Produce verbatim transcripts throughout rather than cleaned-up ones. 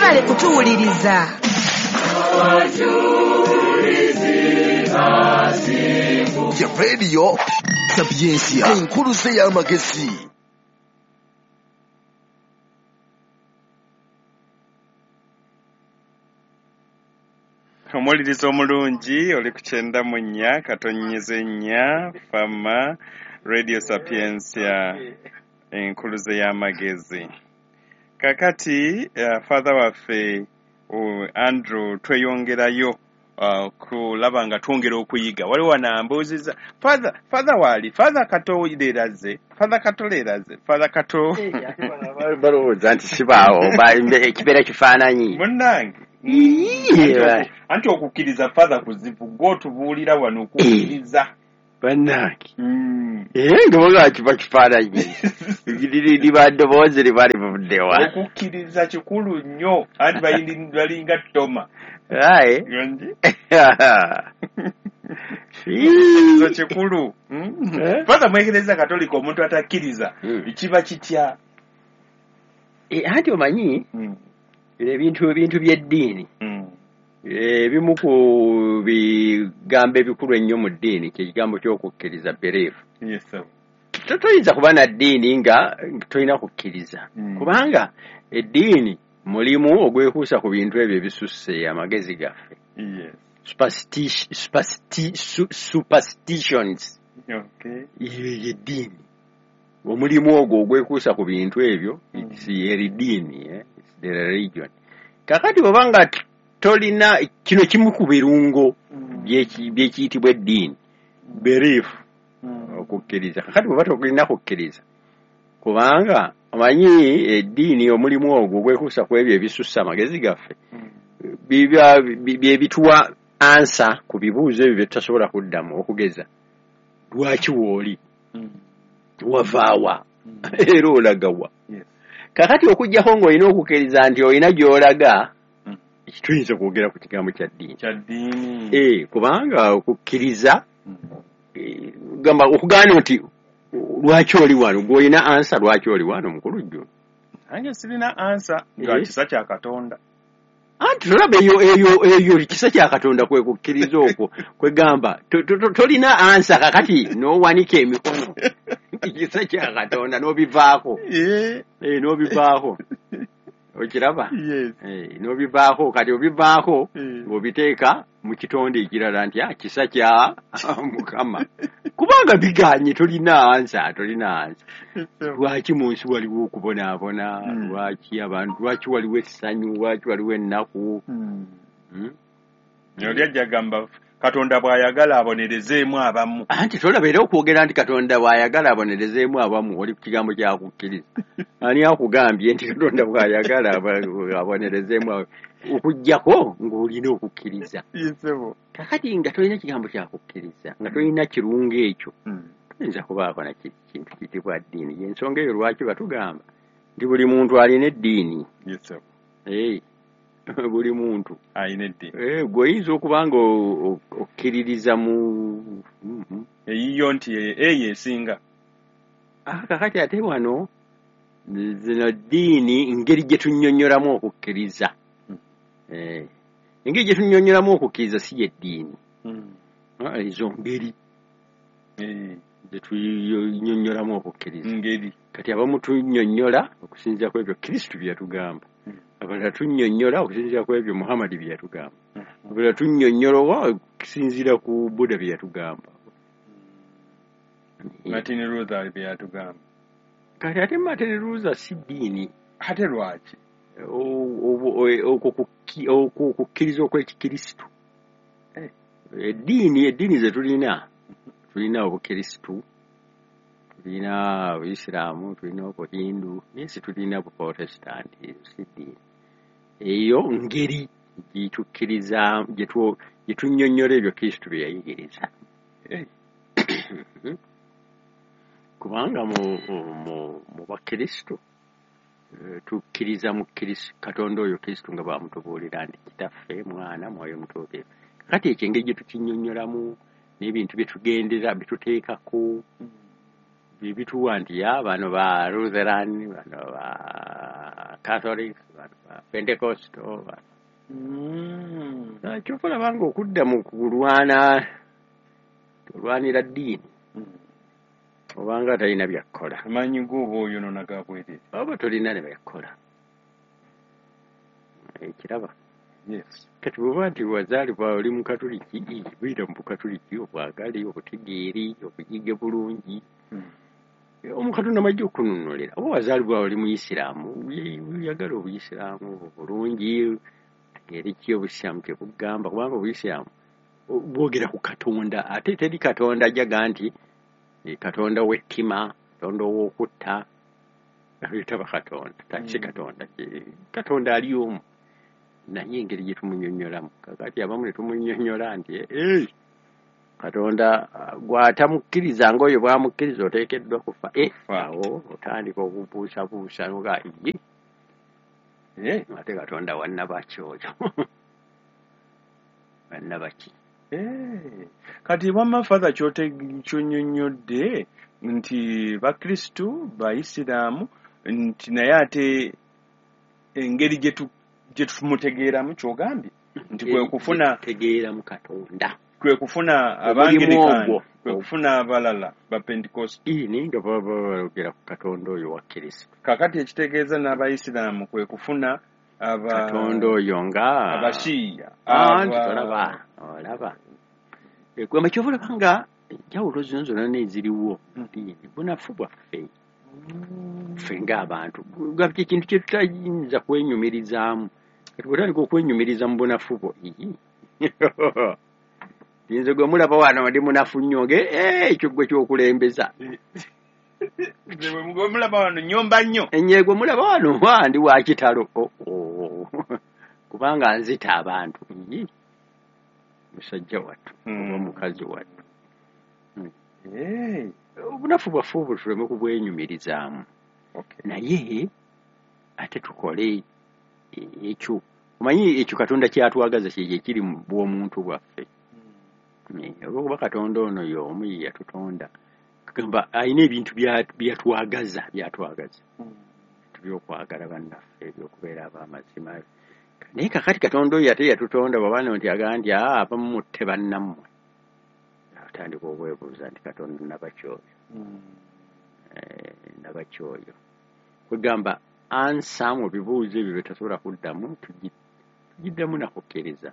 mwewale kutuwuliriza. Ya radio Sapiencia enkulu y'amagezi. Omuliriza omulungi oli ku kyenda mu nnya katonyeze nnya fama Radio Sapiencia enkuluze y'amagezi. Kakati uh, father waffe uh, Andrew tweyongerayo uh, kulaba nga twongera okuyiga. Waliwo wanambuuziza father father wali father katoleeraze father katoleeraze father kato balowooza nti sibaawo ekibeera kifaananyi munnange anti okukkiriza father kuzibu gw'otubuulira wano okukkiriza bannange nga baga kiba kifaananyi liba ddoboozi liba livuddewa okukkiriza kikulu nnyo anti balinga toma aye okukkiriza kikulu father mwekereza katolika omuntu atakkiriza kiba kitya anti omanyi ebintu ebintu by'eddiini ebimu ku bigambo ebikulu ennyo mu ddiini kyekigambo ky'okukkiriza belief. Toyinza kuba na ddiini nga tolina kukkiriza kubanga eddiini mulimu ogwekuusa ku bintu ebyo ebisusse amagezi gaffe superstitions eddiini omulimu ogwo ogwekuusa ku bintu ebyo eriddiini the religion. Kakati obanga tolina kino kimu ku birungo byekiyitibwa eddiini belief okukkiriza. Kakati bweba tolina kukkiriza kubanga omanyi eddiini omulimu ogwo gwekuusa ku ebyo ebisussa amagezi gaffe byebituwa ansa ku bibuuzo ebyo byetutasobola kuddamu okugeza lwaki wooli wavaawa era olagawa. Kakati okujjako ng'olina okukkiriza nti olina gy'olaga tuyinza kwogera ku kigambo kya ddiini eh kubanga okukkiriza gamba okugaana nti lwaki oli wano gw'olina ansa lwaki oli wano mukulu jjo nange sirina ansa nga kisa kya Katonda anti tolaba eyo eyo eyo kisa kya Katonda kwe kukkiriza okwo kwegamba tolina ansa kakati n'owanika emikono kisa kya Katonda n'obivaako eh n'obivaako okiraba eh n'obivaako kati obivaako ng'obiteeka mu kitonde ekirala nti kisa kya Mukama kubanga biganye tolina ansa tolina ansa lwaki mu nsi waliwo okubonaabona lwaki abantu lwaki waliwo essanyu lwaki waliwo ennaku oli ajja gamba Katonda bw'ayagala abonerezeemu abamu anti tolaba era okwogera nti Katonda bw'ayagala abonerezeemu abamu oli ku kigambo kyakukkiriza ani akugambye nti Katonda bw'ayagala abonerezeemu okuggyako ng'olina okukkiriza kakati nga tolina kigambo kyakukkiriza nga tolina kirungo ekyo toyinza kubaako na kintu kitibwa ddiini y'ensonga eyo lwaki batugamba nti buli muntu alina eddiini buli muntu alina eddiini eh gw'oyinza okuba nga okkiririza mu eyiyo nti eyo esinga kakati ate wano zino ddiini ngeri gye tunnyonnyolamu okukkiriza engeri gye tunnyonnyolamu okukkiriza si y'eddiini ezo ngeri gye tunnyonnyolamu okukkiriza ngeri kati abamu tunnyonnyola okusinziira ku ebyo Kristo bye yatugamba abalala tunnyonnyola okusinziira ku ebyo Muhammad bye yatugamba abalala tunnyonnyola okusinziira ku Buddha bye yatugamba Martin Luther bye yatugamba kati ate Martin Luther si ddiini ate lwaki okukkiriza okw'ekikristo eddiini eddiini ze tulina tulina obukristo tulina Obuyisiraamu tulina Obuhindu yesi tulina Buprotestanti si ddiini eyo ngeri gyetukkiriza gyetunnyonnyola ebyo Kristo bye yayigiriza kubanga mu bakristo tukkiriza mu Katonda oyo Kristo nga bamutubuulira nti kitaffe mwana mwoyo mutuukirivu kati ekyo engeri gye tukinnyonnyolamu n'ebintu bye tugendera bituteekako bituwa nti ya bano ba Lutheran bano ba Catholic, Pentecostal. Mm. Kyokka olabanga okudda mu kulwana tulwanira ddiini obanga talina byakkola amanyi g'oba oyonoona gabwerere oba tolina ne byakkola ekiraba yes kati bw'oba nti wazaalibwa oli mu katuliki buyita mu bukatuliki obwagali obutegeeri okuyiga bulungi omukatonda majja okununulira oba wazaalibwa oli muyisiraamu yagala obuyisiraamu bulungi eri ki obuyisiraamu kyebugamba kubanga obuyisiraamu bwogera ku katonda ate teri katonda ajaga nti katonda w'ettima katonda ow'okutta ayitaba katonda taki katonda katonda ali omu naye engeri gye tumunyonyolamu kakati abamu ne tumunyonyola nti ei katonda gw'atamukkiriza ng'oyo bw'amukkiriza oteekeddwa kufa awo otandika okubuusabuusa nga ye ate katonda wannabaki oyo wannabaki kati wamma father kyonyonyodde nti bakristu baisiraamu nti naye ate engeri gye tumutegeeramu kyogambye nti kwe kufuna tegeeramu katonda kwe kufuna abangilikani kwe kufuna abalala ba Pentecost ini nga baba balogera ku katonda oyo wa Kristo kakati ekitegeeza n'abayisiraamu kwe kufuna aba katonda oyo nga abashiya anti tolaba olaba ekwema kyobalaba nga enjawulo zino zonna neziriwo bunafu bwaffe ffe ng'abantu gabye ekintu kye tutayinza kwenyumirizaamu kati bwetandika okwenyumiriza mu bunafu bwo nze gwe mulaba wano ndi munafu nnyo ge ekyo gwe kyokulembeza gwe mulaba wano nnyomba nnyo enye gwe mulaba wano ndi wa kitalo kubanga nzita abantu musajja wattu oba mukazi wattu obunafu bwaffe obwo tuleme kubwenyumirizaamu naye ate tukole ekyo omanyi ekyo katonda kyatwagaza kyekyo ekiri mu bw'omuntu bwaffe olwokuba katonda ono y'omu ye yatutonda kagamba alina ebintu byatwagaza byatwagaza ebyokwagala bannaffe ebyokubeera ab'amazima naye kakati katonda oyo ate yatutonda bwabano nti agaa nti abamu mutte bannammwe atandika obwebuuza nti katonda nabakyoyo nabakyoyo kwegamba ansa mu bibuuzo ebyo betasobola kuddamu tugiddemu nakukkiriza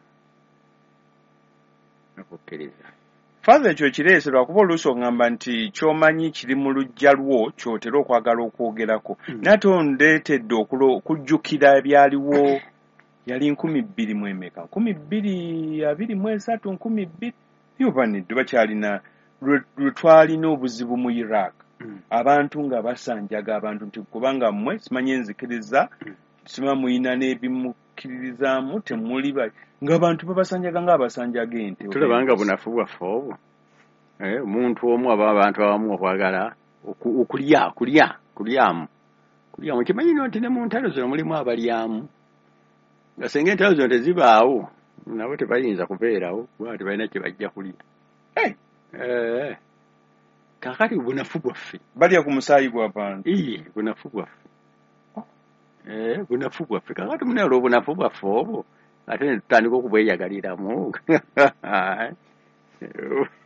nakukkiriza father ekyo kireese lwakuba oluusi ogamba nti ky'omanyi kiri mu luggya lwo ky'otera okwagala okwogerako nate ondeetedde okujjukira ebyaliwo yali nkumi bbiri mu emeka nkumi bbiri abiri mu esatu nkumi bbiri yobanidde bakyalina lwe twalina obuzibu mu Iraq abantu nga basanjaga abantu nti kubanga mmwe simanyi enzikiriza sima muyina n'ebimukkiririzaamu temuli ng'abantu babasanjaga ng'abasanjaga ente tulabanga bunafu bwaffe obwo omuntu omu aba abantu abamu okwagala okulya kulya kulyamu kulyamu kimanyi nti ne mu ntalo zino mulimu abalyamu nga senga entalo zino tezibaawo nabo tebayinza kubeerawo kuba tebalina kye bajja kulya kakati bunafu bwaffe balya ku musaayi gw'abantu bunafu bwaffe bunafu bwaffe kakati muna olw'obunafu bwaffe obwo ate ne tutandika okubweyagaliramu